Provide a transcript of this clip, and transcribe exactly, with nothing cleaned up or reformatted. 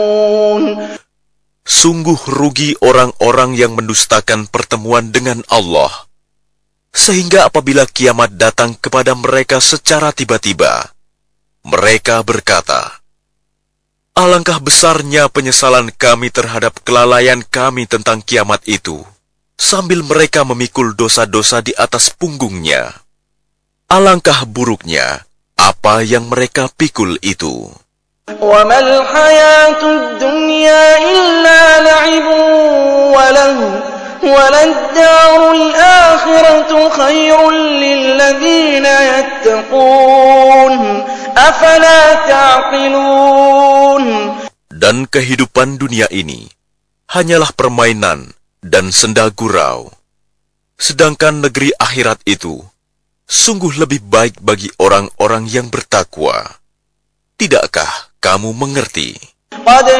Sungguh rugi orang-orang yang mendustakan pertemuan dengan Allah, sehingga apabila kiamat datang kepada mereka secara tiba-tiba, mereka berkata, "Alangkah besarnya penyesalan kami terhadap kelalaian kami tentang kiamat itu," sambil mereka memikul dosa-dosa di atas punggungnya. Alangkah buruknya apa yang mereka pikul itu. وَمَا الْحَيَاةُ الدُّنْيَا إِلَّا لَعِبٌ وَلَهْوٌ وَلَلدَّارُ الْآخِرَةُ خَيْرٌ لِّلَّذِينَ يَتَّقُونَ أَفَلَا تَعْقِلُونَ. Dan kehidupan dunia ini hanyalah permainan dan senda gurau, sedangkan negeri akhirat itu sungguh lebih baik bagi orang-orang yang bertakwa. Tidakkah kamu mengerti? قَدْ